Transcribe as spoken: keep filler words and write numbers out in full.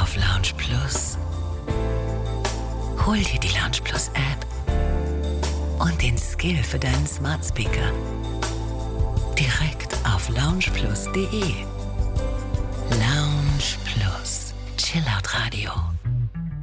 auf Lounge Plus. Hol dir die Lounge Plus App und den Skill für deinen Smart Speaker direkt auf lounge plus punkt de. Lounge Plus. Chillout Radio.